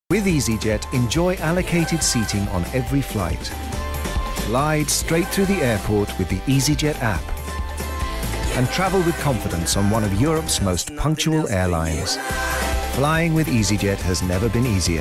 With EasyJet, enjoy allocated seating on every flight. Glide straight through the airport with the EasyJet app. And travel with confidence on one of Europe's most punctual airlines. Flying with EasyJet has never been easier.